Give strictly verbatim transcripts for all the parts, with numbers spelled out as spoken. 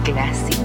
Classic.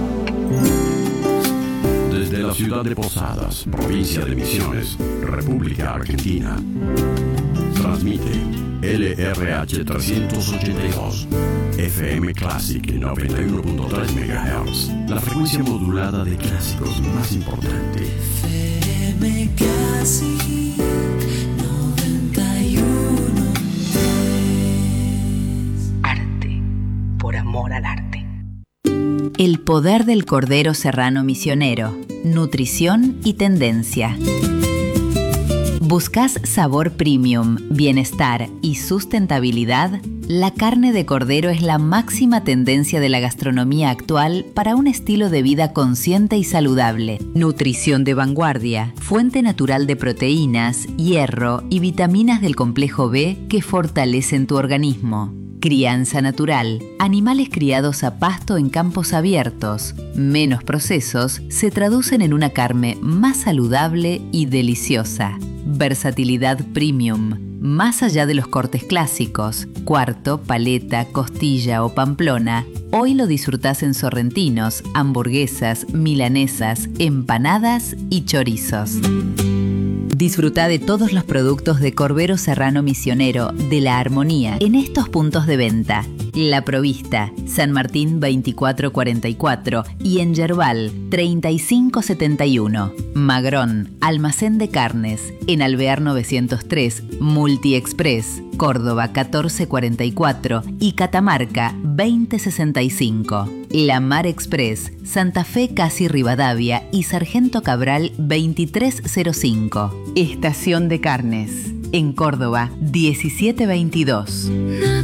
Desde la ciudad de Posadas, provincia de Misiones, República Argentina, transmite L R H trescientos ochenta y dos, F M Classic noventa y uno punto tres megahertz, la frecuencia modulada de clásicos más importante. F M Classic noventa y uno punto tres. Arte por amor al arte. El poder del Cordero Serrano Misionero, nutrición y tendencia. ¿Buscas sabor premium, bienestar y sustentabilidad? La carne de cordero es la máxima tendencia de la gastronomía actual para un estilo de vida consciente y saludable. Nutrición de vanguardia, fuente natural de proteínas, hierro y vitaminas del complejo B que fortalecen tu organismo. Crianza natural, animales criados a pasto en campos abiertos, menos procesos, se traducen en una carne más saludable y deliciosa. Versatilidad premium, más allá de los cortes clásicos, cuarto, paleta, costilla o pamplona, hoy lo disfrutás en sorrentinos, hamburguesas, milanesas, empanadas y chorizos. Disfruta de todos los productos de Cordero Serrano Misionero de La Armonía en estos puntos de venta: La Provista, San Martín veinticuatro cuarenta y cuatro y en Yerbal treinta y cinco setenta y uno. Magrón, Almacén de Carnes, en Alvear novecientos tres, Multi Express, Córdoba catorce cuarenta y cuatro y Catamarca veinte sesenta y cinco. La Mar Express, Santa Fe Casi Rivadavia y Sargento Cabral veintitrés cero cinco. Estación de Carnes, en Córdoba diecisiete veintidós.